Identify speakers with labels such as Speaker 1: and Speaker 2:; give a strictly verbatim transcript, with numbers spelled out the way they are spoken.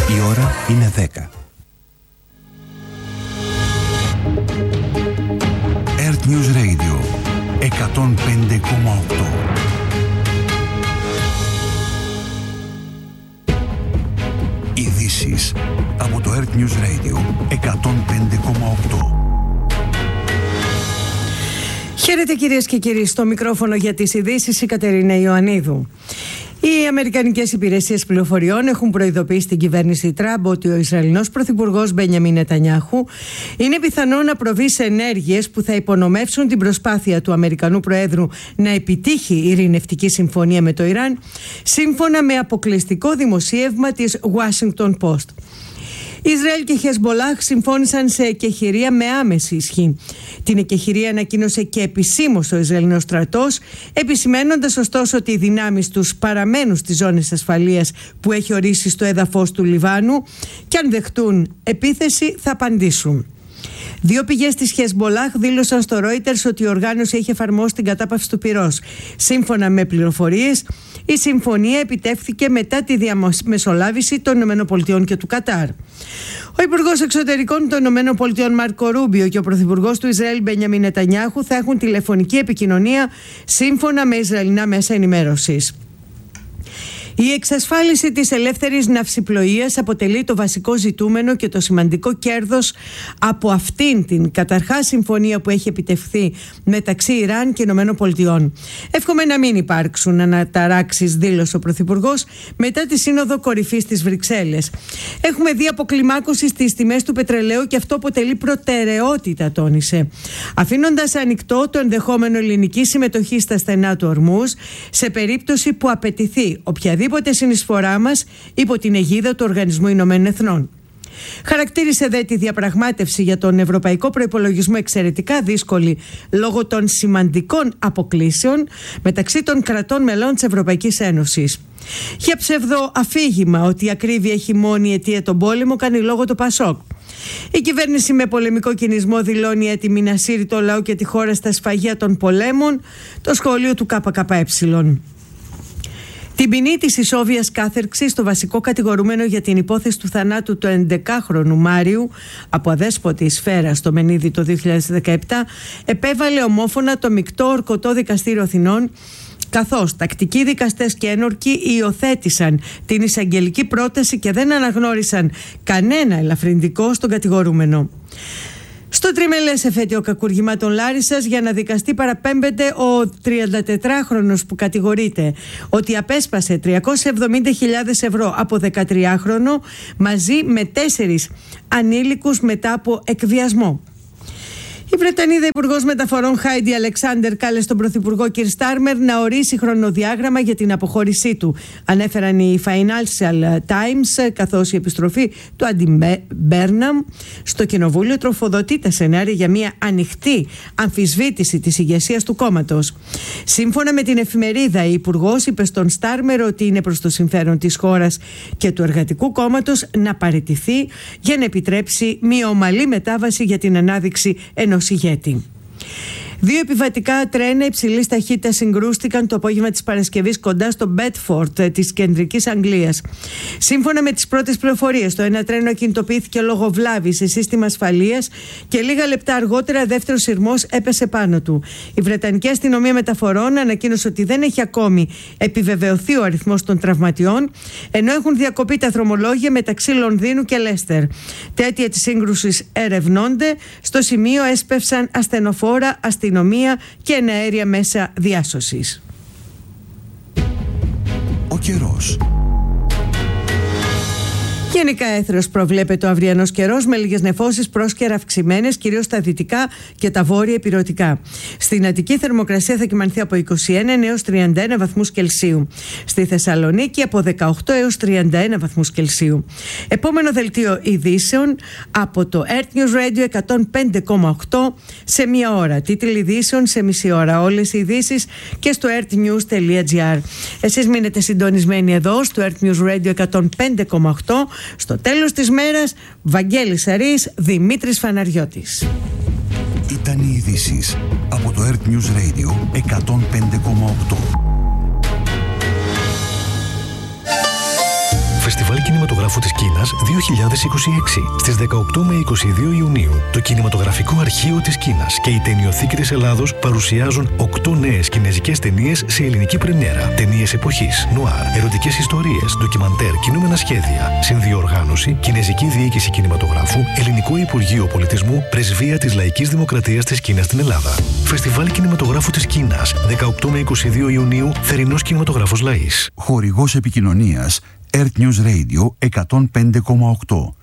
Speaker 1: Η ώρα είναι δέκα. Earth News Radio εκατόν πέντε κόμμα οκτώ. Ειδήσεις από το Earth News Radio εκατόν πέντε κόμμα οκτώ.
Speaker 2: Χαίρετε κυρίες και κύριοι, στο μικρόφωνο για τις ειδήσεις η Κατερίνα Ιωαννίδου. Οι Αμερικανικές υπηρεσίες πληροφοριών έχουν προειδοποιήσει την κυβέρνηση Τραμπ ότι ο Ισραηλινός πρωθυπουργός Μπένιαμιν Νετανιάχου είναι πιθανό να προβεί σε ενέργειες που θα υπονομεύσουν την προσπάθεια του Αμερικανού Προέδρου να επιτύχει ειρηνευτική συμφωνία με το Ιράν, σύμφωνα με αποκλειστικό δημοσίευμα της Washington Post. Ισραήλ και Χεσμολάχ συμφώνησαν σε εκεχηρία με άμεση ισχύ. Την εκεχηρία ανακοίνωσε και επισήμως ο Ισραηλινός στρατός, επισημένοντας ωστόσο ότι οι δυνάμεις τους παραμένουν στις ζώνες ασφαλείας που έχει ορίσει στο έδαφος του Λιβάνου και αν δεχτούν επίθεση θα απαντήσουν. Δύο πηγές της Χεσμολάχ δήλωσαν στο Reuters ότι η οργάνωση έχει εφαρμόσει την κατάπαυση του πυρός. Σύμφωνα με πληροφορίες, η συμφωνία επιτεύχθηκε μετά τη διαμεσολάβηση των ΗΠΑ και του Κατάρ. Ο Υπουργός Εξωτερικών των ΗΠΑ Μάρκο Ρούμπιο και ο Πρωθυπουργός του Ισραήλ Μπένιαμιν Νετανιάχου θα έχουν τηλεφωνική επικοινωνία σύμφωνα με Ισραηλινά μέσα ενημέρωσης. Η εξασφάλιση της ελεύθερης ναυσιπλοείας αποτελεί το βασικό ζητούμενο και το σημαντικό κέρδος από αυτήν την καταρχάς συμφωνία που έχει επιτευχθεί μεταξύ Ιράν και ΗΠΑ. Εύχομαι να μην υπάρξουν αναταράξεις, δήλωσε ο Πρωθυπουργός μετά τη Σύνοδο Κορυφής της Βρυξέλλες. Έχουμε δει αποκλιμάκωση στις τιμές του πετρελαίου και αυτό αποτελεί προτεραιότητα, τόνισε, αφήνοντας ανοιχτό το ενδεχόμενο ελληνικής συμμετοχής στα στενά του Ορμούζ σε περίπτωση που απαιτηθεί οποιαδήποτε Οποιαδήποτε συνεισφορά μας υπό την αιγίδα του Οργανισμού Ηνωμένων Εθνών. Χαρακτήρισε δε τη διαπραγμάτευση για τον ευρωπαϊκό προϋπολογισμό εξαιρετικά δύσκολη λόγω των σημαντικών αποκλήσεων μεταξύ των κρατών μελών της Ευρωπαϊκής Ένωσης. Για ψευδό αφήγημα ότι η ακρίβεια έχει μόνη αιτία τον πόλεμο κάνει λόγο το Πασόκ. Η κυβέρνηση με πολεμικό κινησμό δηλώνει έτοιμη να σύρει το λαό και τη χώρα στα σφαγεία των πολέμων, το σχόλιο του ΚΚΕ. Την ποινή της ισόβιας κάθερξης στο βασικό κατηγορούμενο για την υπόθεση του θανάτου του ενδεκάχρονου Μάριου από αδέσποτη σφαίρα στο Μενίδη το δύο χιλιάδες δεκαεπτά επέβαλε ομόφωνα το Μεικτό Ορκωτό Δικαστήριο Αθηνών, καθώς τακτικοί δικαστές και ένορκοι υιοθέτησαν την εισαγγελική πρόταση και δεν αναγνώρισαν κανένα ελαφρυντικό στον κατηγορούμενο. Στο τριμελές εφέτειο κακουργημάτων Λάρισσας για να δικαστεί παραπέμπεται ο τριαντατετράχρονος που κατηγορείται ότι απέσπασε τριακόσιες εβδομήντα χιλιάδες ευρώ από δεκατριάχρονο μαζί με τέσσερις ανήλικους μετά από εκβιασμό. Η Βρετανίδα Υπουργός Μεταφορών Χάιντι Αλεξάντερ κάλεσε τον Πρωθυπουργό Κιρ Στάρμερ να ορίσει χρονοδιάγραμμα για την αποχώρησή του. Ανέφεραν οι Financial Times, καθώς η επιστροφή του Άντι Μπέρναμ στο Κοινοβούλιο τροφοδοτεί τα σενάρια για μια ανοιχτή αμφισβήτηση της ηγεσίας του κόμματος. Σύμφωνα με την εφημερίδα, η Υπουργός είπε στον Στάρμερ ότι είναι προς το συμφέρον της χώρας και του Εργατικού Κόμματος να παραιτηθεί για να επιτρέψει μια ομαλή μετάβαση για την ανάδειξη ενός ηγέτη. Δύο επιβατικά τρένα υψηλής ταχύτητας συγκρούστηκαν το απόγευμα της Παρασκευής κοντά στο Μπέτφορντ της κεντρικής Αγγλίας. Σύμφωνα με τις πρώτες πληροφορίες, το ένα τρένο κινητοποιήθηκε λόγω βλάβης σε σύστημα ασφαλείας και λίγα λεπτά αργότερα δεύτερος σειρμός έπεσε πάνω του. Η Βρετανική Αστυνομία Μεταφορών ανακοίνωσε ότι δεν έχει ακόμη επιβεβαιωθεί ο αριθμός των τραυματιών, ενώ έχουν διακοπεί τα δρομολόγια μεταξύ Λονδίνου και Λέστερ. Τα αίτια της σύγκρουσης ερευνώνται. Στο σημείο έσπευσαν ασθενοφόρα, αστυνομία και εναέρια μέσα διάσωσης.
Speaker 1: Ο καιρός.
Speaker 2: Γενικά έθρος προβλέπεται ο αυριανός καιρός με λίγες νεφώσεις πρόσκαιρα αυξημένες, κυρίως στα δυτικά και τα βόρεια ηπειρωτικά. Στην Αττική θερμοκρασία θα κυμανθεί από είκοσι ένα έως τριάντα ένα βαθμούς Κελσίου. Στη Θεσσαλονίκη από δεκαοκτώ έως τριάντα ένα βαθμούς Κελσίου. Επόμενο δελτίο ειδήσεων από το Earth News Radio εκατόν πέντε κόμμα οκτώ σε μία ώρα. Τίτλοι ειδήσεων σε μισή ώρα. Όλες οι ειδήσεις και στο earthnews τελεία gr. Εσείς μείνετε συντονισμένοι εδώ στο Earth News Radio εκατόν πέντε κόμμα οκτώ. Στο τέλος της μέρας, Βαγγέλης Αρής, Δημήτρης Φαναριώτης.
Speaker 1: Ήταν οι ειδήσεις από το Earth News Radio εκατόν πέντε κόμμα οκτώ.
Speaker 3: Φεστιβάλ Κινηματογράφου της Κίνας δύο χιλιάδες είκοσι έξι. Στις δεκαοκτώ με είκοσι δύο Ιουνίου, το Κινηματογραφικό Αρχείο της Κίνας και η Ταινιοθήκη της Ελλάδος παρουσιάζουν οκτώ νέες κινεζικές ταινίες σε ελληνική πρεμιέρα. Ταινίες εποχής, νουάρ, ερωτικές ιστορίες, ντοκιμαντέρ, κινούμενα σχέδια. Συνδιοργάνωση, Κινεζική Διοίκηση Κινηματογράφου, Ελληνικό Υπουργείο Πολιτισμού, Πρεσβεία της Λαϊκής Δημοκρατίας της Κίνας στην Ελλάδα. Φεστιβάλ Κινηματογράφου της Κίνας, δεκαοκτώ με είκοσι δύο Ιουνίου, Θερινός Κινηματογράφος Λαΐς.
Speaker 1: Χορηγός επικοινωνίας Earth News Radio εκατόν πέντε κόμμα οκτώ.